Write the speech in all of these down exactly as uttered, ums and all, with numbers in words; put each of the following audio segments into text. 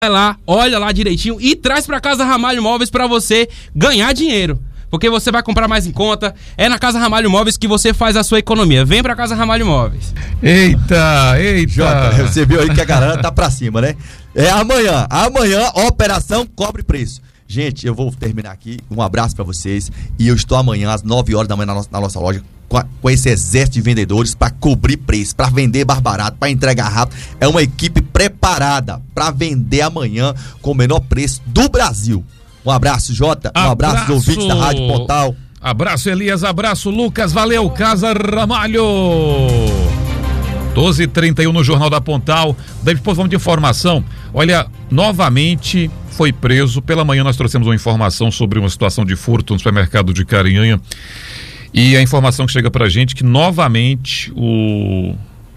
Vai lá, olha lá direitinho e traz pra Casa Ramalho Móveis pra você ganhar dinheiro. Porque você vai comprar mais em conta. É na Casa Ramalho Móveis que você faz a sua economia. Vem pra Casa Ramalho Móveis. Eita, eita. Jota, você viu aí que a galera tá pra cima, né? É amanhã. Amanhã, Operação Cobre Preço. Gente, eu vou terminar aqui. Um abraço pra vocês. E eu estou amanhã às nove horas da manhã na nossa, na nossa loja com, a, com esse exército de vendedores pra cobrir preço, pra vender mais barato, pra entregar rápido. É uma equipe preparada pra vender amanhã com o menor preço do Brasil. Um abraço, Jota. Um abraço, abraço aos ouvintes da Rádio Pontal. Abraço, Elias. Abraço, Lucas. Valeu, Casa Ramalho. doze e trinta e um no Jornal da Pontal. Depois vamos de informação. Olha, novamente foi preso. Pela manhã nós trouxemos uma informação sobre uma situação de furto no supermercado de Carinhanha. E a informação que chega pra gente que novamente o...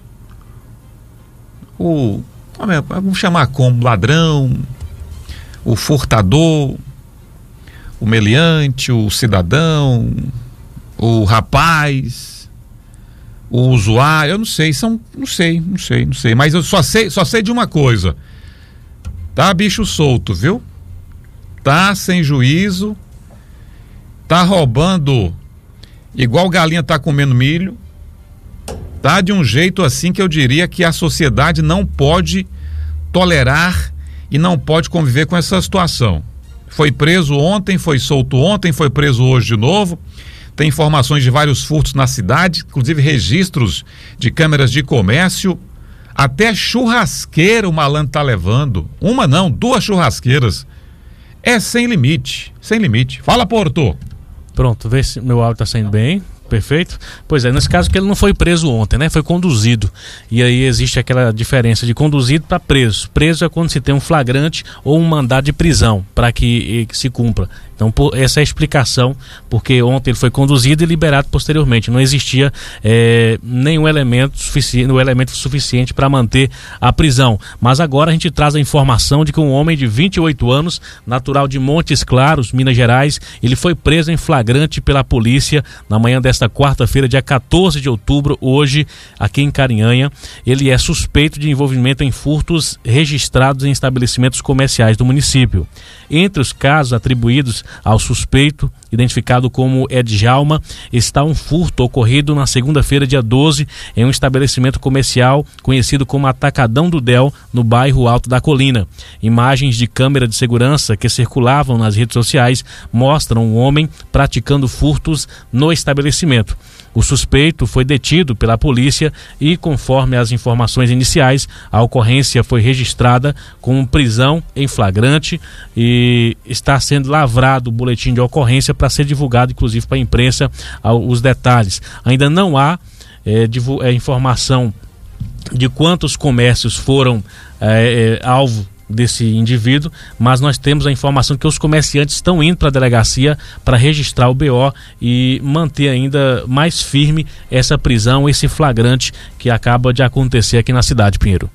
O... Vamos chamar como ladrão, o furtador, o meliante, o cidadão, o rapaz, o usuário, eu não sei, são, não sei, não sei, não sei, mas eu só sei, só sei de uma coisa, tá bicho solto, viu? Tá sem juízo, tá roubando igual galinha tá comendo milho, tá de um jeito assim que eu diria que a sociedade não pode tolerar e não pode conviver com essa situação. Foi preso ontem, foi solto ontem, foi preso hoje de novo. Tem informações de vários furtos na cidade, inclusive registros de câmeras de comércio. Até churrasqueira o malandro tá levando. Uma não, duas churrasqueiras. É sem limite, sem limite. Fala, Porto. Pronto, vê se meu áudio tá saindo bem. Perfeito? Pois é, nesse caso que ele não foi preso ontem, né? Foi conduzido. E aí existe aquela diferença de conduzido para preso. Preso é quando se tem um flagrante ou um mandado de prisão para que, que se cumpra. Então, por, essa é a explicação, porque ontem ele foi conduzido e liberado posteriormente. Não existia é, nenhum elemento suficiente, um elemento suficiente para manter a prisão. Mas agora a gente traz a informação de que um homem de vinte e oito anos, natural de Montes Claros, Minas Gerais, ele foi preso em flagrante pela polícia na manhã desta quarta-feira, dia quatorze de outubro, hoje, aqui em Carinhanha. Ele é suspeito de envolvimento em furtos registrados em estabelecimentos comerciais do município. Entre os casos atribuídos ao suspeito, identificado como Edjalma, está um furto ocorrido na segunda-feira, dia doze, em um estabelecimento comercial conhecido como Atacadão do Del, no bairro Alto da Colina. Imagens de câmera de segurança que circulavam nas redes sociais mostram um homem praticando furtos no estabelecimento. O suspeito foi detido pela polícia e, conforme as informações iniciais, a ocorrência foi registrada com prisão em flagrante e está sendo lavrado o boletim de ocorrência para ser divulgado, inclusive, para a imprensa, os detalhes. Ainda não há é, divul- é, informação de quantos comércios foram é, é, alvo desse indivíduo, mas nós temos a informação que os comerciantes estão indo para a delegacia para registrar o B O e manter ainda mais firme essa prisão, esse flagrante que acaba de acontecer aqui na cidade, Pinheiro.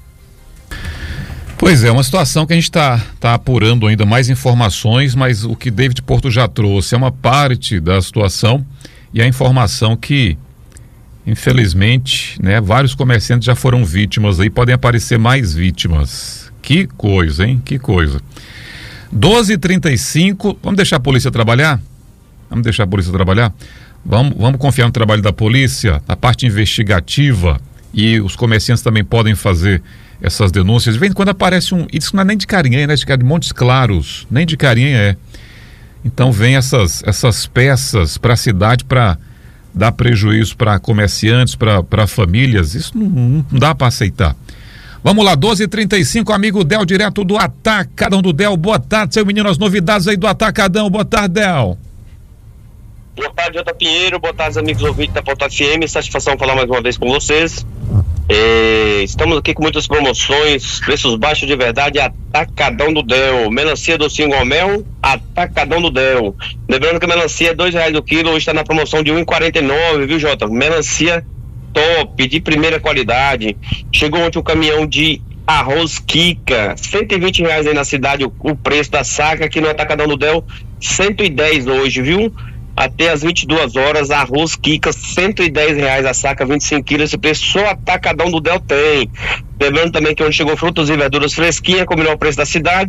Pois é, uma situação que a gente está tá apurando ainda mais informações, mas o que David Porto já trouxe é uma parte da situação e a informação que, infelizmente, né, vários comerciantes já foram vítimas aí, podem aparecer mais vítimas. Que coisa, hein? Que coisa. doze e trinta e cinco, vamos deixar a polícia trabalhar? Vamos deixar a polícia trabalhar? Vamos, vamos confiar no trabalho da polícia, na parte investigativa, e os comerciantes também podem fazer essas denúncias. De vez em quando aparece um, isso não é nem de Carinhanha, né? De Montes Claros, nem de Carinhanha é. Então vem essas, essas peças para a cidade para dar prejuízo para comerciantes, para famílias, isso não, não dá para aceitar. Vamos lá, doze e trinta e cinco, amigo Del, direto do Atacadão do Del. Boa tarde, seu menino, as novidades aí do Atacadão. Boa tarde, Del. Boa tarde, Jota Pinheiro. Boa tarde, amigos ouvintes da Ponta F M. Satisfação falar mais uma vez com vocês. É, estamos aqui com muitas promoções, preços baixos de verdade. Atacadão do Del. Melancia docinho ao mel, Atacadão do Del. Lembrando que a melancia é dois reais o quilo, hoje está na promoção de um real e quarenta e nove centavos, viu, Jota? Melancia top, de primeira qualidade. Chegou ontem um caminhão de arroz Kika, cento e vinte reais aí na cidade o, o preço da saca. Aqui no Atacadão do Del, cento e dez hoje, viu? até as vinte e duas horas, arroz Kika, cento e dez reais a saca, vinte e cinco quilos, esse preço só atacadão do Del tem. Lembrando também que onde chegou frutas e verduras fresquinhas, com o melhor preço da cidade.